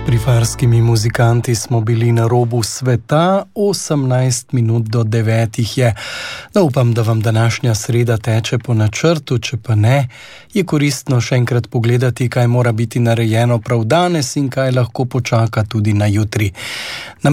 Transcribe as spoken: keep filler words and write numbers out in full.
Farskimi muzikanti smo bili na robu sveta, osemnajst minut do devetih je. No, upam, da vam današnja sreda teče po načrtu, če pa ne, je koristno še enkrat pogledati, kaj mora biti narejeno prav danes in kaj lahko počaka tudi na jutri.